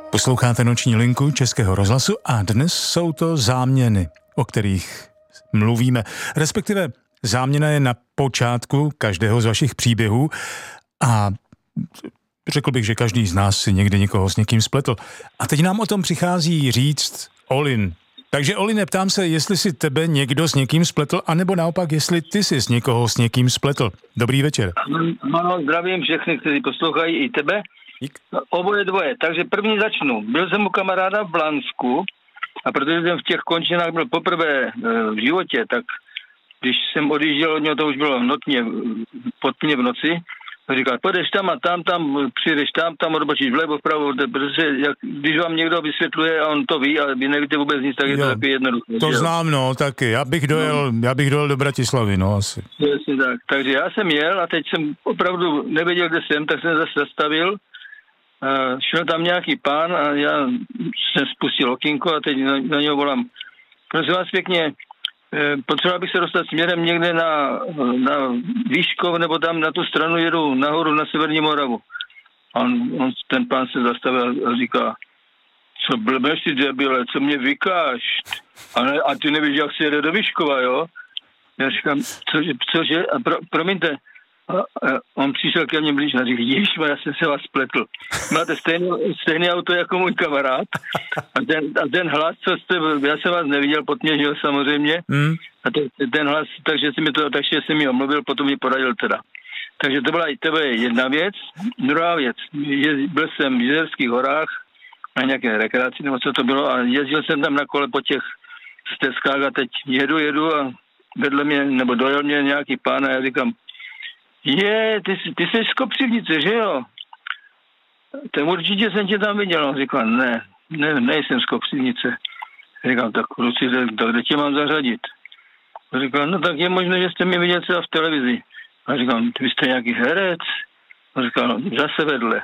Posloucháte Noční linku Českého rozhlasu a dnes jsou to záměny, o kterých mluvíme. Respektive záměna je na počátku každého z vašich příběhů a řekl bych, že každý z nás si někdy někoho s někým spletl. A teď nám o tom přichází říct Olin. Takže Oline, ptám se, jestli si tebe někdo s někým spletl, anebo naopak, jestli ty jsi s někoho s někým spletl. Dobrý večer. Ano, zdravím všechny, kteří poslouchají, i tebe. Oboje dvoje. Takže první začnu. Byl jsem u kamaráda v Blansku a protože jsem v těch končinách byl poprvé v životě, tak když jsem odjížděl od něho, to už bylo notně, pod mě v noci, říkal, půjdeš tam a tam přijdeš tam odbočíš vlevo, vpravo, protože když vám někdo vysvětluje a on to ví a vy nevíte vůbec nic, tak je to taky jednoduché. To znám, no, taky. Já bych dojel do Bratislavy, no, asi. Jasně tak. Takže já jsem jel a teď jsem opravdu nevěděl, kde jsem, tak jsem zase zastavil. Šel tam nějaký pán a já jsem spustil okýnko a teď na něho volám. Prosím vás pěkně, potřeboval bych se dostat směrem někde na Výškov, nebo tam na tu stranu jedu nahoru na Severní Moravu. A ten pán se zastavil a říká, co blbeš si debile, co mě vykáš? A ty nevíš, jak se jede do Výškova, jo? Já říkám, cože? A promiňte, a on přišel ke mně blíž a říkal, ježišma, já jsem se vás spletl. Máte stejné auto jako můj kamarád a ten hlas, co jste, já jsem vás neviděl, potněžil samozřejmě a ten hlas, takže jsem mi omluvil, potom mi poradil teda. Takže to byla jedna věc. Druhá věc, byl jsem v Jizerských horách na nějaké rekreaci, nebo co to bylo a jezdil jsem tam na kole po těch stezkách a teď jedu a vedle mě, nebo dojel mě nějaký pán a já říkám, ty jsi z Kopřivnice, že jo? Tak určitě jsem tě tam viděl. On říkal, ne, nejsem z Kopřivnice. Říkal, tak kluci, kde tě mám zařadit? On říkal, no tak je možné, že jste mě viděl třeba v televizi. A říkal, vy jste nějaký herec? On říkal, zase vedle.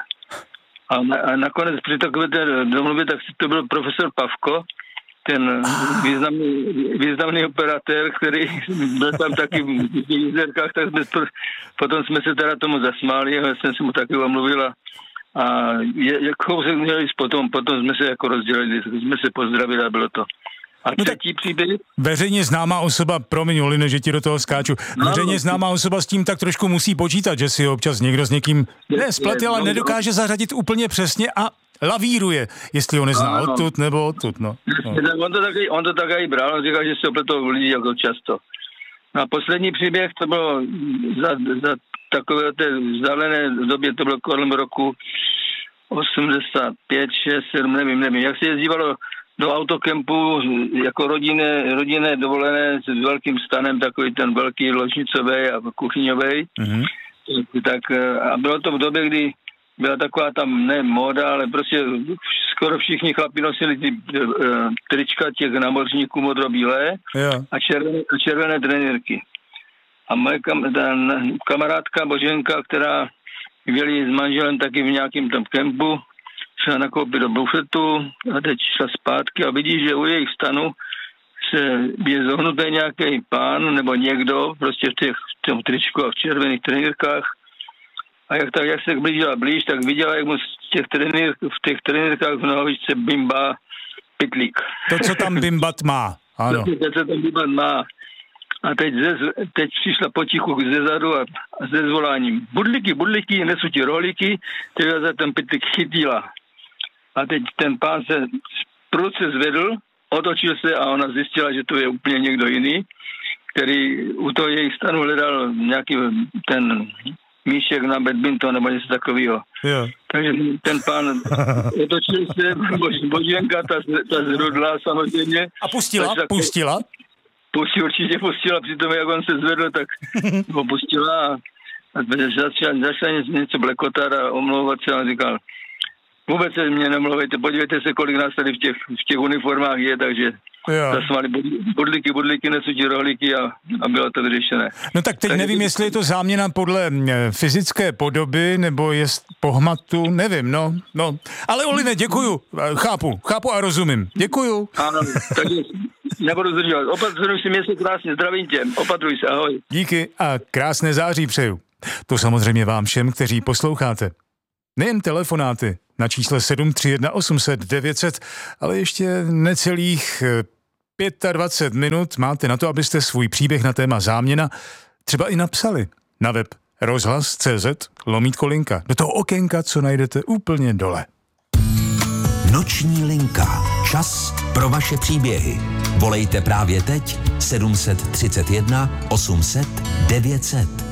A nakonec při takové té domluvě, tak to byl profesor Pavko, ten významný operatér, který byl tam taky v Jizerkách, tak potom jsme se teda tomu zasmáli a jsem si mu taky omluvila. A jako se měli potom jsme se jako rozdělili, jsme se pozdravili a bylo to. A třetí příběh? Veřejně známá osoba, promiň Oline, že ti do toho skáču, veřejně známá osoba s tím tak trošku musí počítat, že si občas někdo s někým spletl, ale nedokáže zařadit úplně přesně a lavíruje, jestli ho nezná odtud nebo odtud, no. On to taky bral, on říkal, že se opletou lidi jako často. No a poslední příběh, to bylo za takové té vzdálené době, to bylo kolem roku 85, 6, 7, nevím, jak se jezdívalo do autokempu jako rodinné dovolené s velkým stanem, takový ten velký ložnicový a kuchyňový. Mm-hmm. Tak a bylo to v době, kdy byla taková tam ne móda, ale prostě skoro všichni chlapi nosili ty trička těch námořníků modrobílé a červené trenérky. A moje kamarádka Boženka, která byli s manželem taky v nějakém tam kempu, šla nakoupit do bufetu a teď šla zpátky a vidí, že u jejich stanu je zohnutý nějaký pán nebo někdo prostě v tom tričku a v červených trenérkách. A jak se blížila blíž, tak viděla, jak mu v těch trenérkách v nohavičce bimbá pytlík. To, co tam bimbat má, ano. To, co tam bimbat má. A teď přišla potichu zezadu a se zvoláním. Budlíky, nesu ti rohlíky, teď za ten pytlík chytila. A teď ten pán se prudce zvedl, otočil se a ona zjistila, že to je úplně někdo jiný, který u toho jejich stanu hledal nějaký ten míšek na badminton nebo něco takového. Jo. Takže ten pán otočil se, Boženka, ta zrudla samozřejmě. A pustila? Určitě pustila, přitom jak on se zvedl, tak ho pustila a začala něco blekotat a omlouvat se a říkal, vůbec se mě nemluvejte, podívejte se, kolik nás tady v těch uniformách je, takže zasmali budlíky, nesu ti rohlíky a bylo to vyřešené. No tak teď nevím, jestli je to záměna podle fyzické podoby, nebo je pohmatu, nevím, no. Ale Oline, děkuju, chápu a rozumím. Děkuju. Ano, takže nebudu zdržovat. Opatruj si, měj se krásně, zdravím tě, opatruj se, ahoj. Díky a krásné září přeju. To samozřejmě vám všem, kteří posloucháte. Nejen telefonáty na čísle 731 800 900, ale ještě necelých 25 minut máte na to, abyste svůj příběh na téma záměna třeba i napsali na web rozhlas.cz/linka. Do toho okénka, co najdete úplně dole. Noční linka. Čas pro vaše příběhy. Volejte právě teď 731 800 900.